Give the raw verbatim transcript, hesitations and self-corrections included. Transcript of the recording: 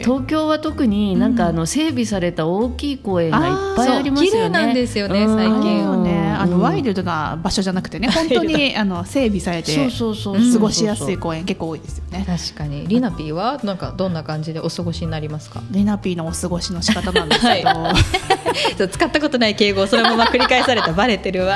東京は特になんかあの整備された大きい公園がいっぱいありますよね。 綺麗なんですよね、最近。 あね、あのワイルドな場所じゃなくてね、本当にあの整備されて過ごしやすい公園結構多いですよね。 確かに。リナピーはなんかどんな感じでお過ごしになりますか？ リナピーのお過ごしの仕方なんですけど、 はい、使ったことない敬語をそのまま繰り返されたバレてるわ